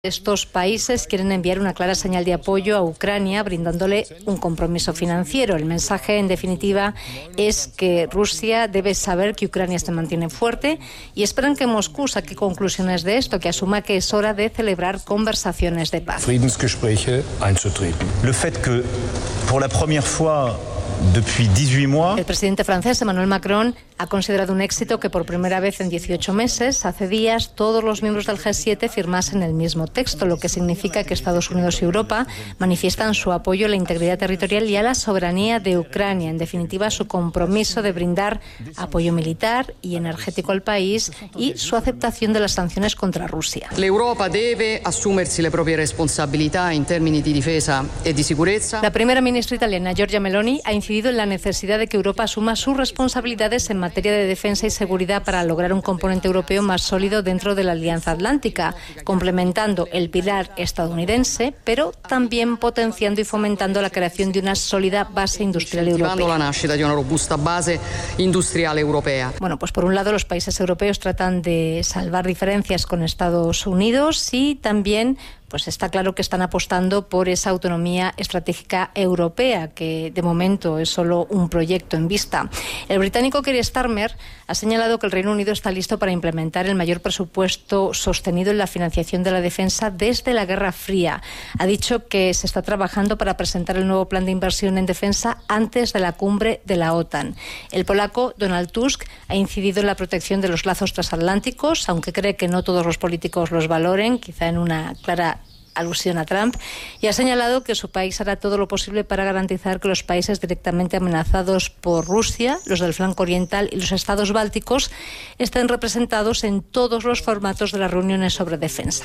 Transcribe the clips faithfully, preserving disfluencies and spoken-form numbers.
Estos países quieren enviar una clara señal de apoyo a Ucrania, brindándole un compromiso financiero. El mensaje, en definitiva, es que Rusia debe saber que Ucrania se mantiene fuerte y esperan que Moscú saque conclusiones de esto, que asuma que es hora de celebrar conversaciones de paz. Friedensgespräche einzutreten. Le fait que, pour la première fois depuis dix-huit mois, el presidente francés Emmanuel Macron ha considerado un éxito que por primera vez en dieciocho meses, hace días, todos los miembros del G siete firmasen el mismo texto, lo que significa que Estados Unidos y Europa manifiestan su apoyo a la integridad territorial y a la soberanía de Ucrania. En definitiva, su compromiso de brindar apoyo militar y energético al país y su aceptación de las sanciones contra Rusia. L'Europa deve assumersi le proprie responsabilità in termini di difesa e di sicurezza. La primera ministra italiana, Giorgia Meloni, ha incidido en la necesidad de que Europa asuma sus responsabilidades en materia de defensa y seguridad para lograr un componente europeo más sólido dentro de la Alianza Atlántica, complementando el pilar estadounidense, pero también potenciando y fomentando la creación de una sólida base industrial europea. La nascita di una robusta base industriale europea. Bueno, pues por un lado los países europeos tratan de salvar diferencias con Estados Unidos y también pues está claro que están apostando por esa autonomía estratégica europea, que de momento es solo un proyecto en vista. El británico Keir Starmer ha señalado que el Reino Unido está listo para implementar el mayor presupuesto sostenido en la financiación de la defensa desde la Guerra Fría. Ha dicho que se está trabajando para presentar el nuevo plan de inversión en defensa antes de la cumbre de la OTAN. El polaco Donald Tusk ha incidido en la protección de los lazos transatlánticos, aunque cree que no todos los políticos los valoren, quizá en una clara alusión a Trump, y ha señalado que su país hará todo lo posible para garantizar que los países directamente amenazados por Rusia, los del flanco oriental y los estados bálticos, estén representados en todos los formatos de las reuniones sobre defensa.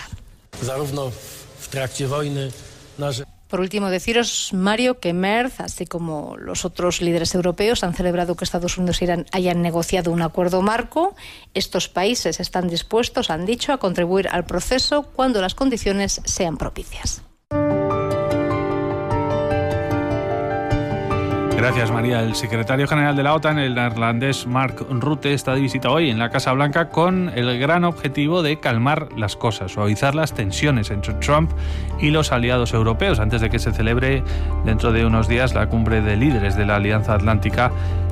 Por último, deciros, Mario, que Merz, así como los otros líderes europeos, han celebrado que Estados Unidos e Irán hayan negociado un acuerdo marco. Estos países están dispuestos, han dicho, a contribuir al proceso cuando las condiciones sean propicias. Gracias, María. El secretario general de la OTAN, el neerlandés Mark Rutte, está de visita hoy en la Casa Blanca con el gran objetivo de calmar las cosas, suavizar las tensiones entre Trump y los aliados europeos antes de que se celebre dentro de unos días la cumbre de líderes de la Alianza Atlántica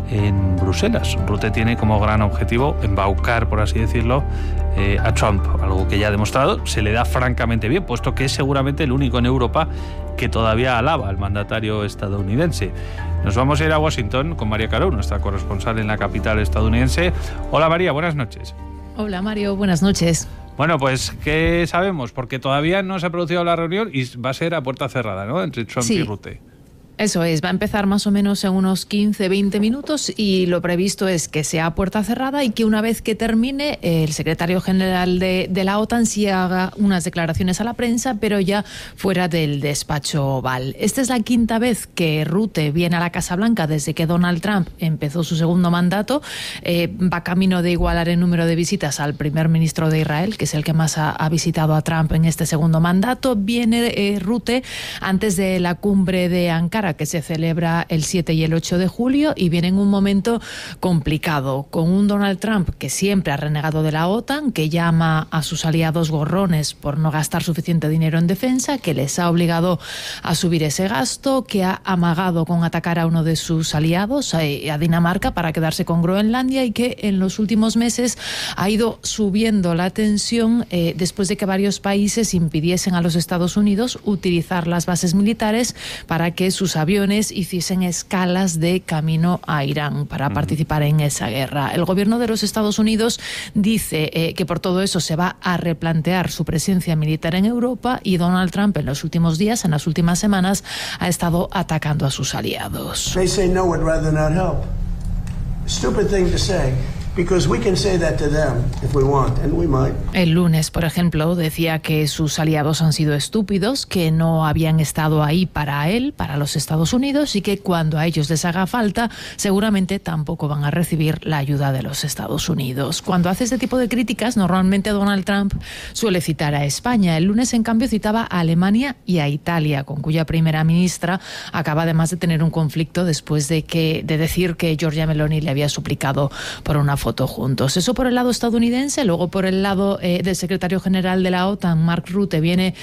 en Bruselas. Rutte tiene como gran objetivo embaucar, por así decirlo, eh, a Trump, algo que ya ha demostrado se le da francamente bien, puesto que es seguramente el único en Europa que todavía alaba al mandatario estadounidense. Nos vamos a ir a Washington con María Carou, nuestra corresponsal en la capital estadounidense. Hola María, buenas noches. Hola Mario, buenas noches. Bueno, pues, ¿qué sabemos? Porque todavía no se ha producido la reunión y va a ser a puerta cerrada, ¿no?, entre Trump sí. y Rutte. Eso es, va a empezar más o menos en unos quince a veinte minutos y lo previsto es que sea a puerta cerrada y que una vez que termine el secretario general de, de la OTAN sí haga unas declaraciones a la prensa, pero ya fuera del despacho Oval. Esta es la quinta vez que Rutte viene a la Casa Blanca desde que Donald Trump empezó su segundo mandato. Eh, va camino de igualar el número de visitas al primer ministro de Israel, que es el que más ha, ha visitado a Trump en este segundo mandato. Viene eh, Rutte antes de la cumbre de Ankara, que se celebra el siete y el ocho de julio, y viene en un momento complicado, con un Donald Trump que siempre ha renegado de la OTAN, que llama a sus aliados gorrones por no gastar suficiente dinero en defensa, que les ha obligado a subir ese gasto, que ha amagado con atacar a uno de sus aliados, a Dinamarca, para quedarse con Groenlandia, y que en los últimos meses ha ido subiendo la tensión eh, después de que varios países impidiesen a los Estados Unidos utilizar las bases militares para que sus aviones hiciesen escalas de camino a Irán para participar en esa guerra. El gobierno de los Estados Unidos dice eh, que por todo eso se va a replantear su presencia militar en Europa, y Donald Trump en los últimos días, en las últimas semanas, ha estado atacando a sus aliados. They say no would rather not help. Stupid thing to say. Because we can say that to them if we want, and we might. El lunes, por ejemplo, decía que sus aliados han sido estúpidos, que no habían estado ahí para él, para los Estados Unidos, y que cuando a ellos les haga falta, seguramente tampoco van a recibir la ayuda de los Estados Unidos. Cuando hace este tipo de críticas, normalmente Donald Trump suele citar a España. El lunes, en cambio, citaba a Alemania y a Italia, con cuya primera ministra acaba además de tener un conflicto después de que de decir que Giorgia Meloni le había suplicado por una foto juntos. Eso por el lado estadounidense. Luego por el lado eh, del secretario general de la OTAN, Mark Rutte, viene